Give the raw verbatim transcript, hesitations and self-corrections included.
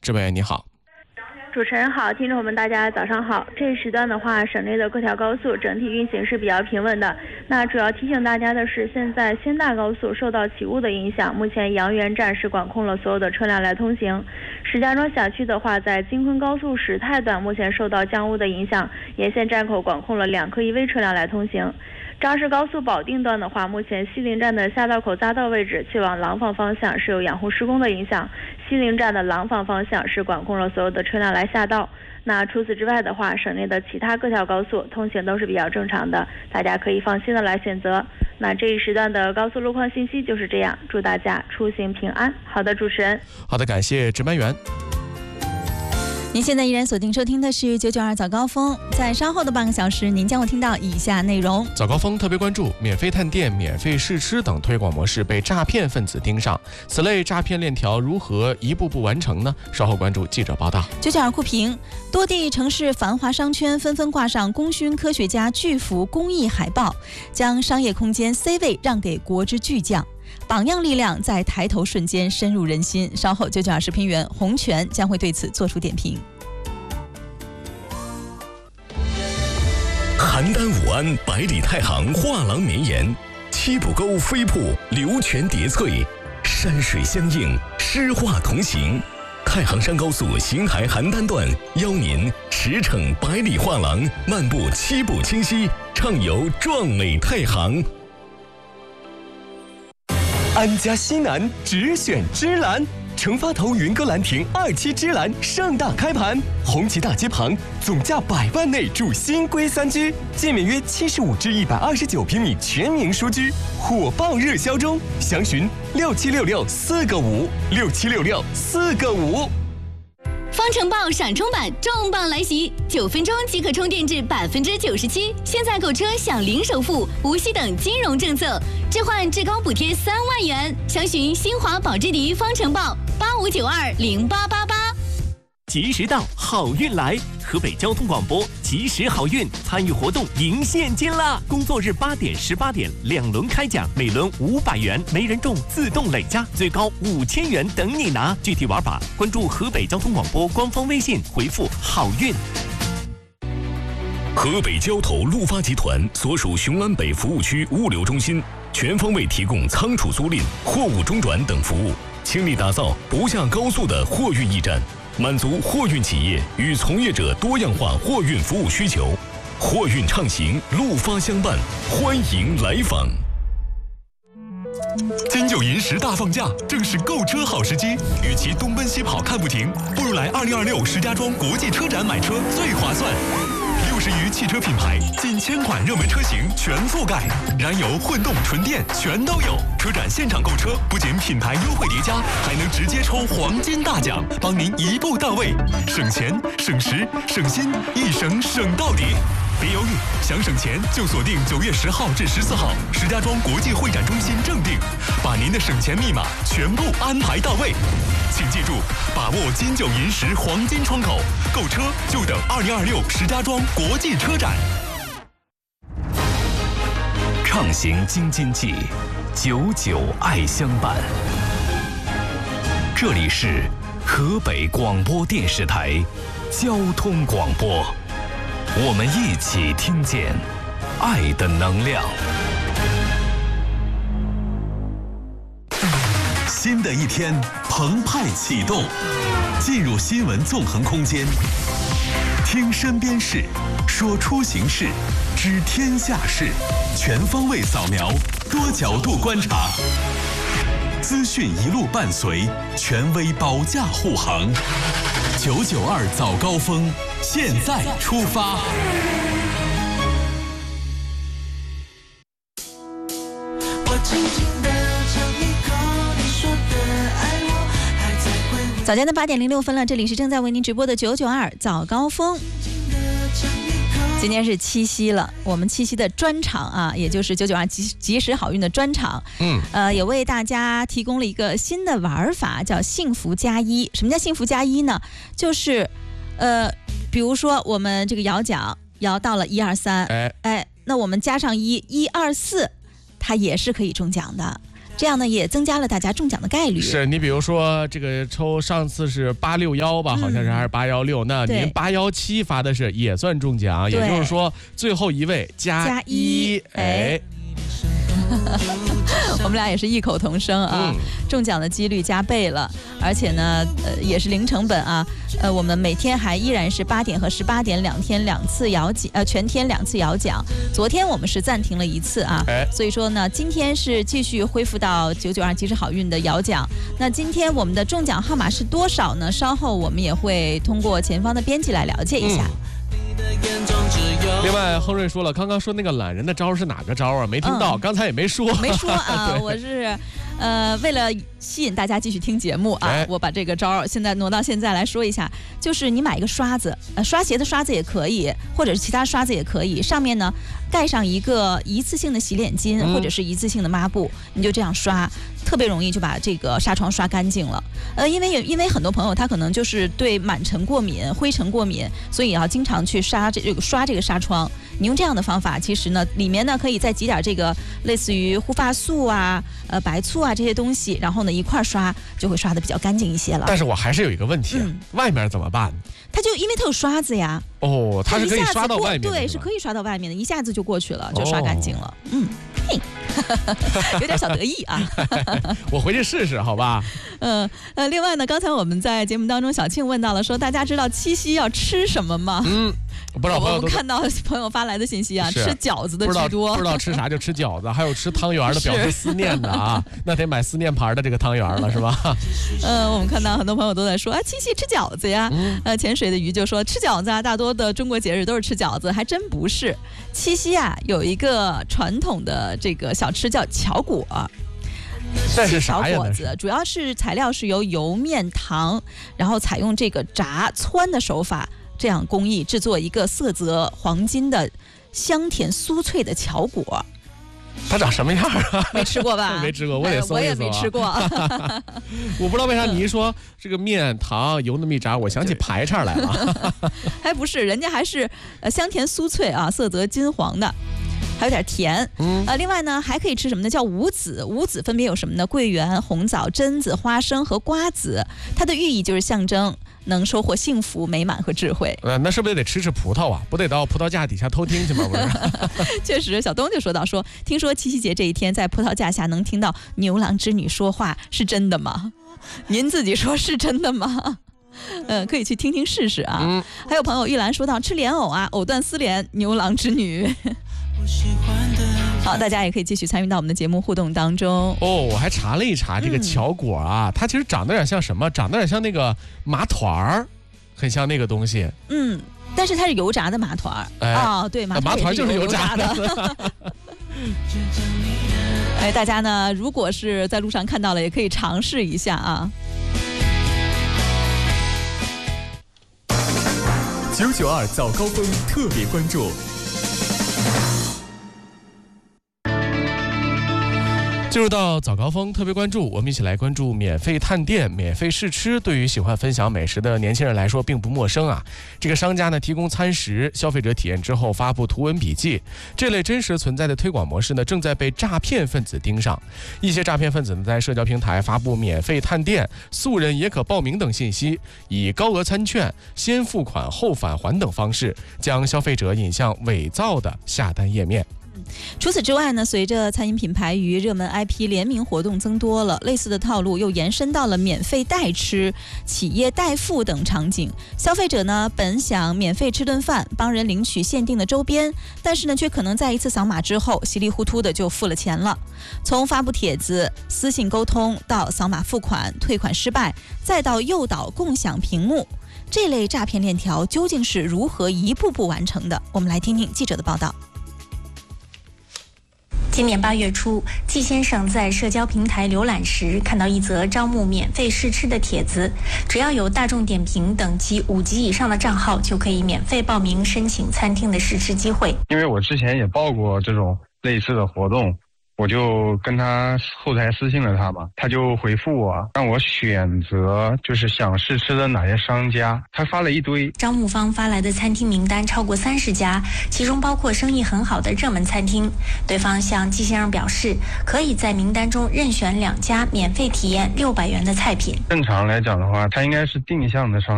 这位你好。 主持人好，听众朋友们大家早上好。这一时段的话，省内的各条高速整体运行是比较平稳的。那主要提醒大家的是，现在新大高速受到起雾的影响，目前阳源站是管控了所有的车辆来通行。石家庄辖区的话，在京昆高速石泰段目前受到降雾的影响，沿线站口管控了两科一危车辆来通行。张氏高速保定段的话，目前西陵站的下道口匝道位置去往廊坊方向是有养护施工的影响，西陵站的廊坊方向是管控了所有的车辆来下道。那除此之外的话，省内的其他各条高速通行都是比较正常的，大家可以放心的来选择。那这一时段的高速路况信息就是这样，祝大家出行平安。好的，主持人。 好的，感谢值班员。 您现在依然锁定收听的是九九二早高峰，在稍后的半个小时，您将会听到以下内容。 早高峰特别关注：免费探店、免费试吃等推广模式被诈骗分子盯上，此类诈骗链条如何一步步完成呢？稍后关注记者报道。 九九二酷评：多地城市繁华商圈纷纷挂上功勋科学家巨幅公益海报，将商业空间 C 位让给国之巨匠。榜样力量在抬头瞬间深入人心。稍后九九二视频员洪泉将会对此做出点评。 邯郸武安百里太行画廊绵延，七浦沟飞瀑流泉叠翠，山水相映，诗画同行。太行山高速邢台邯郸段邀您驰骋百里画廊，漫步七步清溪，畅游壮美太行。 安家西南只选芝兰，成发头云歌兰亭二期芝兰盛大开盘，红旗大街旁，总价百万内住新规三居，建面约七十五至一百二十九平米全民书居，火爆热销中，详询六七六六四个五六七六六四个五。 方程豹闪充版重磅来袭，九分钟即可充电至百分之九十七。现在购车享零首付、无息等金融政策，置换至高补贴三万元。详询新华保之迪方程豹八五九二零八八八。 及时到，好运来！河北交通广播及时好运参与活动赢现金啦！工作日八点、十八点两轮开奖，每轮五百元，没人中自动累加，最高五千元等你拿。具体玩法关注河北交通广播官方微信，回复好运。 河北交投陆发集团所属雄安北服务区物流中心，全方位提供仓储租赁、货物中转等服务，倾力打造不下高速的货运驿站，满足货运企业与从业者多样化货运服务需求。货运畅行，陆发相伴，欢迎来访。 金九银十大放假，正是购车好时机。与其东奔西跑看不停，不如来二零二六石家庄国际车展买车最划算。六十余汽车品牌，近千款热门车型全覆盖，燃油、混动、纯电全都有。车展现场购车，不仅品牌优惠叠加，还能直接抽黄金大奖，帮您一步到位，省钱、省时、省心，一省省到底。别犹豫，想省钱就锁定九月十号至十四号石家庄国际会展中心正定，把您的省钱密码全部安排到位。请记住，把握金九银十黄金窗口，购车就等二零二六石家庄国际车展。 畅行京津冀，久久爱相伴。这里是河北广播电视台交通广播，我们一起听见爱的能量。 新的一天澎湃启动，进入新闻纵横空间，听身边事，说出行事，知天下事，全方位扫描，多角度观察，资讯一路伴随，权威保驾护航。九九二早高峰，现在出发。 早间的八点零六分了，这里是正在为您直播的九九二早高峰。今天是七夕了，我们七夕的专场啊，也就是九九二及及时好运的专场，嗯，呃，也为大家提供了一个新的玩法，叫幸福加一。什么叫幸福加一呢？就是，呃，比如说我们这个摇奖摇到了一二三，哎哎，那我们加上一，一二四，它也是可以中奖的。 这样呢也增加了大家中奖的概率。 是你比如说这个抽上次是八六幺吧，好像是还是八幺六，那您八幺七发的是也算中奖，也就是说最后一位加一，哎。 我们俩也是异口同声啊、嗯，中奖的几率加倍了，而且呢，呃，也是零成本啊。呃，我们每天还依然是八点和十八点两天两次摇奖，呃，全天两次摇奖。昨天我们是暂停了一次啊，所以说呢，今天是继续恢复到九九二及时好运的摇奖。那今天我们的中奖号码是多少呢？稍后我们也会通过前方的编辑来了解一下。嗯另外，亨瑞说了，刚刚说那个懒人的招是哪个招啊？没听到，嗯、刚才也没说， 没说啊。我是，呃，为了吸引大家继续听节目啊，哎、我把这个招现在挪到现在来说一下，就是你买一个刷子，呃，刷鞋的刷子也可以，或者是其他刷子也可以，上面呢盖上一个一次性的洗脸巾、嗯、或者是一次性的抹布，你就这样刷。特别容易就把这个纱窗刷干净了，呃，因为因为很多朋友他可能就是对螨尘过敏、灰尘过敏，所以要经常去刷这个刷这个纱窗。你用这样的方法，其实呢，里面呢可以再挤点这个类似于护发素啊、呃白醋啊这些东西，然后呢一块刷就会刷得比较干净一些了。 但是我还是有一个问题，嗯、外面怎么办？ 它就因为它有刷子呀。 哦，它是可以刷到外面的， 对，是可以刷到外面的，一下子就过去了，就刷干净了。哦、嗯，嘿。有点小得意啊我回去试试好吧。 嗯呃，另外呢，刚才我们在节目当中小庆问到了，说大家知道七夕要吃什么吗？ 嗯，不知道朋友我们看到朋友发来的信息啊，吃饺子的居多， 不知道吃啥就吃饺子，还有吃汤圆的，表示思念的啊，那得买思念牌的这个汤圆了是吧？ 呃，我们看到很多朋友都在说啊，七夕吃饺子呀。嗯、呃，潜水的鱼就说吃饺子啊，大多的中国节日都是吃饺子，还真不是。七夕啊，有一个传统的这个小吃叫巧果。 这是啥呀？ 小果子主要是材料是由油、面、糖，然后采用这个炸汆的手法，这样工艺制作一个色泽黄金的香甜酥脆的巧果。 它长什么样啊？ 没吃过吧？ 没吃过，我也搜一搜、啊、 我也没吃过。 我不知道为啥你一说这个面、糖、油那么一炸，我想起排叉来了。 还不是，人家还是呃香甜酥脆啊，色泽金黄的。还有点甜，嗯，呃，另外呢，还可以吃什么呢？叫五子，五子分别有什么呢？桂圆、红枣、榛子、花生和瓜子，它的寓意就是象征能收获幸福、美满和智慧。 呃，那是不是得吃吃葡萄啊？不得到葡萄架底下偷听去吗？不是。 确实，小东就说到说，听说七夕节这一天在葡萄架下能听到牛郎织女说话，是真的吗？您自己说是真的吗？嗯，可以去听听试试啊。嗯、还有朋友玉兰说到吃莲藕啊，藕断丝连，牛郎织女。好，大家也可以继续参与到我们的节目互动当中。 哦，我还查了一查这个巧果啊，嗯、它其实长得有点像什么？长得有点像那个麻团儿，很像那个东西。 嗯，但是它是油炸的麻团儿。哎、哦，对，麻团儿就是油炸的。 哎，大家呢，如果是在路上看到了，也可以尝试一下啊。 九九二早高峰特别关注。 进入到早高峰特别关注，我们一起来关注免费探店、免费试吃。对于喜欢分享美食的年轻人来说并不陌生啊。这个商家呢提供餐食，消费者体验之后发布图文笔记，这类真实存在的推广模式呢正在被诈骗分子盯上。一些诈骗分子呢在社交平台发布免费探店、素人也可报名等信息，以高额餐券、先付款后返还等方式，将消费者引向伪造的下单页面。 除此之外呢，随着餐饮品牌与热门 I P 联名活动增多了，类似的套路又延伸到了免费代吃、企业代付等场景。消费者呢本想免费吃顿饭，帮人领取限定的周边，但是呢却可能在一次扫码之后稀里糊涂的就付了钱了。从发布帖子、私信沟通到扫码付款、退款失败，再到诱导共享屏幕，这类诈骗链条究竟是如何一步步完成的？我们来听听记者的报道。 今年八月初，季先生在社交平台浏览时，看到一则招募免费试吃的帖子，只要有大众点评等级五级以上的账号，就可以免费报名申请餐厅的试吃机会。 因为我之前也报过这种类似的活动， 我就跟他后台私信了他嘛，他就回复我让我选择就是想试吃的哪些商家，他发了一堆。 招募方发来的餐厅名单超过三十家，其中包括生意很好的热门餐厅。对方向季先生表示，可以在名单中任选两家免费体验六百元的菜品。 正常来讲的话，他应该是定向的商